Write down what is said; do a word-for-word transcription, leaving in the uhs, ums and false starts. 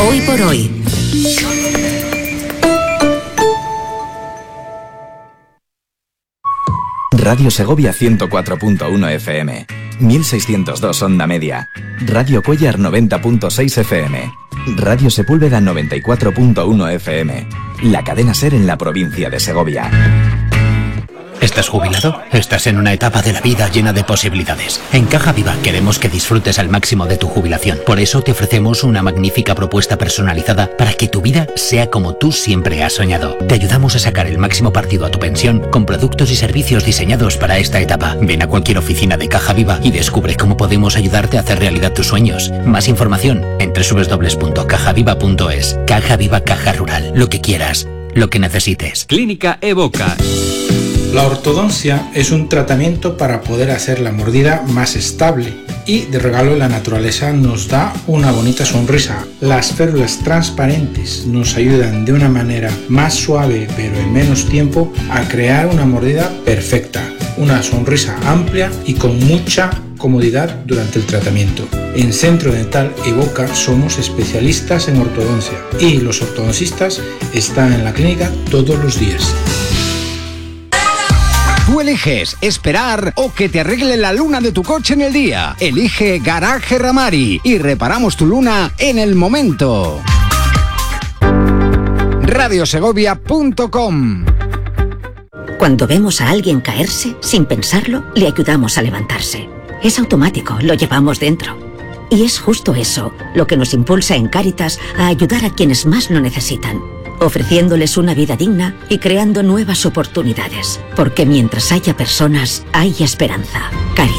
Hoy por hoy. Radio Segovia ciento cuatro punto uno F M, mil seiscientos dos onda media. Radio Cuéllar noventa punto seis F M. Radio Sepúlveda noventa y cuatro punto uno F M. La cadena SER en la provincia de Segovia. ¿Estás jubilado? Estás en una etapa de la vida llena de posibilidades. En Caja Viva queremos que disfrutes al máximo de tu jubilación. Por eso te ofrecemos una magnífica propuesta personalizada para que tu vida sea como tú siempre has soñado. Te ayudamos a sacar el máximo partido a tu pensión con productos y servicios diseñados para esta etapa. Ven a cualquier oficina de Caja Viva y descubre cómo podemos ayudarte a hacer realidad tus sueños. Más información en doble u doble u doble u punto caja viva punto es. Caja Viva, Caja Rural. Lo que quieras, lo que necesites. Clínica Evoca. La ortodoncia es un tratamiento para poder hacer la mordida más estable y de regalo la naturaleza nos da una bonita sonrisa. Las férulas transparentes nos ayudan de una manera más suave pero en menos tiempo a crear una mordida perfecta, una sonrisa amplia y con mucha comodidad durante el tratamiento. En Centro Dental Evoca somos especialistas en ortodoncia y los ortodoncistas están en la clínica todos los días. Tú eliges esperar o que te arregle la luna de tu coche en el día. Elige Garaje Ramari y reparamos tu luna en el momento. radio segovia punto com. Cuando vemos a alguien caerse, sin pensarlo, le ayudamos a levantarse. Es automático, lo llevamos dentro. Y es justo eso lo que nos impulsa en Cáritas a ayudar a quienes más lo necesitan, ofreciéndoles una vida digna y creando nuevas oportunidades. Porque mientras haya personas, hay esperanza. Cáritas.